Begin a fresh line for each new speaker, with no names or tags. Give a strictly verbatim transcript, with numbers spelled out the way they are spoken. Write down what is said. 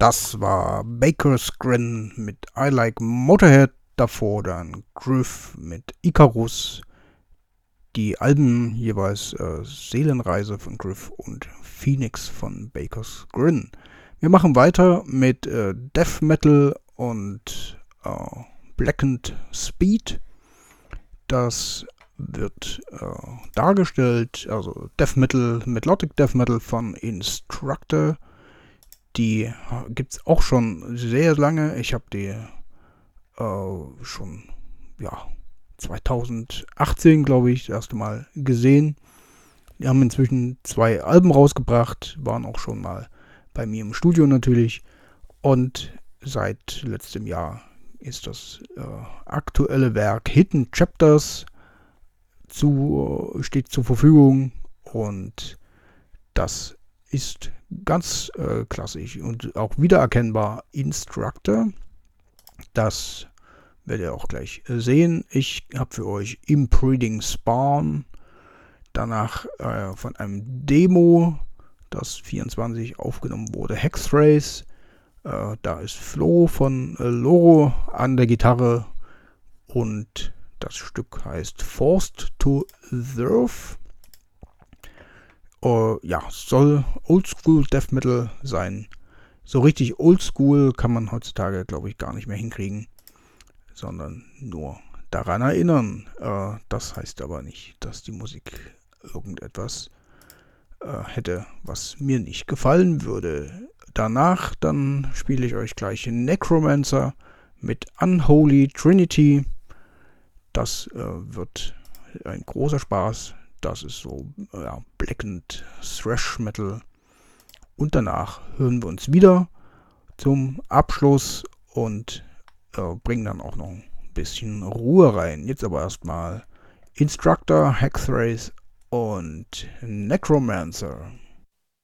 Das war Baker's Grin mit I Like Motorhead, davor dann Griff mit Icarus, die Alben jeweils äh, Seelenreise von Griff und Phoenix von Baker's Grin. Wir machen weiter mit äh, Death Metal und äh, Blackened Speed. Das wird äh, dargestellt, also Death Metal, Melodic Death Metal von Instructor. Die gibt es auch schon sehr lange. Ich habe die äh, schon ja, zweitausendachtzehn, glaube ich, das erste Mal gesehen. Die haben inzwischen zwei Alben rausgebracht, waren auch schon mal bei mir im Studio natürlich. Und seit letztem Jahr ist das äh, aktuelle Werk Hidden Chapters zu, steht zur Verfügung. Und das ist ganz äh, klassisch und auch wiedererkennbar Instructor. Das werdet ihr auch gleich sehen. Ich habe für euch Imprinting Spawn, danach äh, von einem Demo, das vierundzwanzig aufgenommen wurde, Hexrace. Äh, da ist Flo von äh, Loro an der Gitarre und das Stück heißt Forced to Serve. Uh, ja, soll Oldschool Death Metal sein. So richtig Oldschool kann man heutzutage, glaube ich, gar nicht mehr hinkriegen, sondern nur daran erinnern. Uh, das heißt aber nicht, dass die Musik irgendetwas uh, hätte, was mir nicht gefallen würde. Danach dann spiele ich euch gleich Necromancer mit Unholy Trinity. Das uh, wird ein großer Spaß. Das ist so ja, Blackened Thrash Metal. Und danach hören wir uns wieder zum Abschluss und äh, bringen dann auch noch ein bisschen Ruhe rein. Jetzt aber erstmal Instructor, Hexrace und Necromancer.